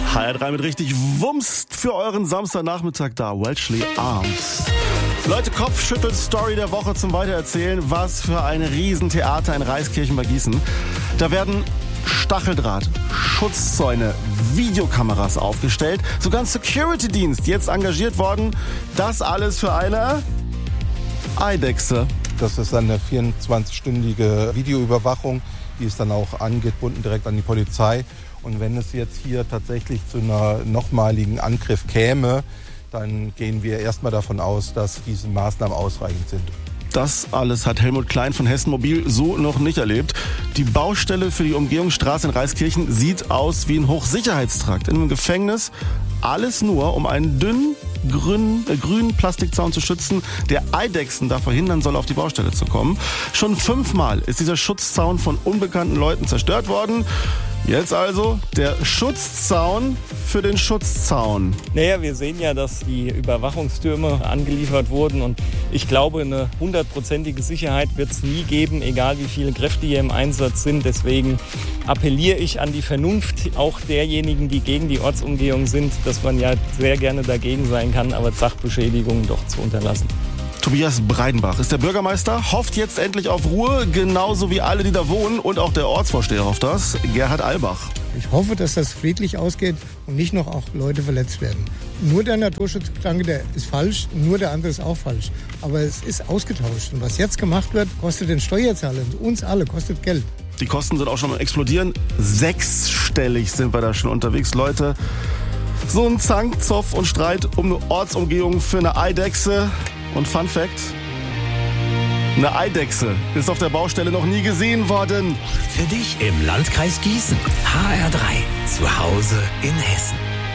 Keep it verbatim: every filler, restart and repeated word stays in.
H R drei mit richtig Wumms für euren Samstagnachmittag da. Welchley Arms. Leute, Kopfschüttel-Story der Woche zum Weitererzählen. Was für ein Riesentheater in Reiskirchen bei Gießen. Da werden Stacheldraht, Schutzzäune, Videokameras aufgestellt. Sogar ein Security-Dienst jetzt engagiert worden. Das alles für eine Eidechse. Das ist dann eine vierundzwanzigstündige Videoüberwachung. Die ist dann auch angebunden direkt an die Polizei. Und wenn es jetzt hier tatsächlich zu einer nochmaligen Angriff käme, dann gehen wir erstmal davon aus, dass diese Maßnahmen ausreichend sind. Das alles hat Helmut Klein von Hessen Mobil so noch nicht erlebt. Die Baustelle für die Umgehungsstraße in Reiskirchen sieht aus wie ein Hochsicherheitstrakt in einem Gefängnis. Alles nur, um einen dünnen grünen, äh, grünen Plastikzaun zu schützen, der Eidechsen da verhindern soll, auf die Baustelle zu kommen. Schon fünfmal ist dieser Schutzzaun von unbekannten Leuten zerstört worden. Jetzt also der Schutzzaun für den Schutzzaun. Naja, wir sehen ja, dass die Überwachungstürme angeliefert wurden und ich glaube, eine hundertprozentige Sicherheit wird es nie geben, egal wie viele Kräfte hier im Einsatz sind. Deswegen appelliere ich an die Vernunft auch derjenigen, die gegen die Ortsumgehung sind, dass man ja sehr gerne dagegen sein kann, aber Sachbeschädigungen doch zu unterlassen. Tobias Breidenbach ist der Bürgermeister, hofft jetzt endlich auf Ruhe, genauso wie alle, die da wohnen, und auch der Ortsvorsteher hofft das, Gerhard Albach. Ich hoffe, dass das friedlich ausgeht und nicht noch auch Leute verletzt werden. Nur der Naturschutzgedanke, der ist falsch, nur der andere ist auch falsch. Aber es ist ausgetauscht. Und was jetzt gemacht wird, kostet den Steuerzahler, uns alle, kostet Geld. Die Kosten sind auch schon am Explodieren. Sechsstellig sind wir da schon unterwegs, Leute. So ein Zank, Zoff und Streit um eine Ortsumgehung für eine Eidechse. Und Fun Fact: eine Eidechse ist auf der Baustelle noch nie gesehen worden. Für dich im Landkreis Gießen. H R drei. Zu Hause in Hessen.